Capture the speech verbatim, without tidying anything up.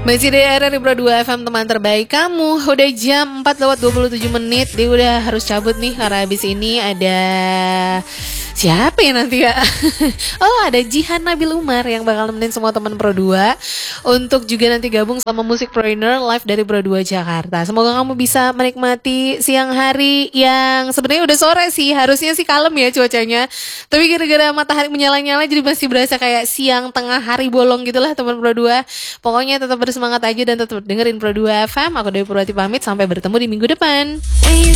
Masih di R R I Pro dua F M, teman terbaik kamu. Udah jam empat lewat dua puluh tujuh menit. Dia udah harus cabut nih karena habis ini ada siapa ya nanti ya? Oh, ada Jihan Nabil Umar yang bakal nemenin semua teman Pro dua untuk juga nanti gabung sama Musik Trainer live dari Pro dua Jakarta. Semoga kamu bisa menikmati siang hari yang sebenarnya udah sore sih. Harusnya sih kalem ya cuacanya. Tapi gara-gara matahari menyala-nyala jadi masih berasa kayak siang tengah hari bolong gitulah teman Pro dua. Pokoknya tetap bersemangat aja dan tetap dengerin Pro dua F M. Aku Dewi Purwati pamit, sampai bertemu di minggu depan.